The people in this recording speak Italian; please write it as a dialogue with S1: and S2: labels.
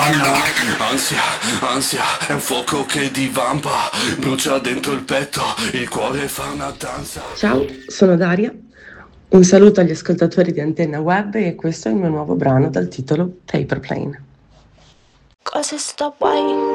S1: Madonna, ansia, ansia, è un fuoco che divampa, brucia dentro il petto, il cuore fa una danza.
S2: Ciao, sono Daria. Un saluto agli ascoltatori di Antenna Web e questo è il mio nuovo brano dal titolo Paper Plane.
S3: Cause it's the way